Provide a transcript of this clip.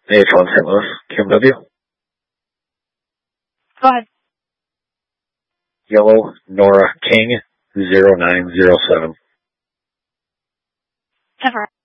AH1 St. Louis, QMW. Go ahead. Yellow Nora King 0907. 10-4.